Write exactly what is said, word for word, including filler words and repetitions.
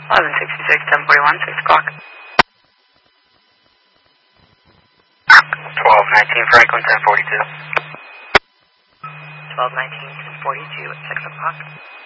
eleven sixty-six, ten forty-one, six o'clock. twelve nineteen Franklin, ten forty-two. twelve nineteen, ten forty-two at six o'clock.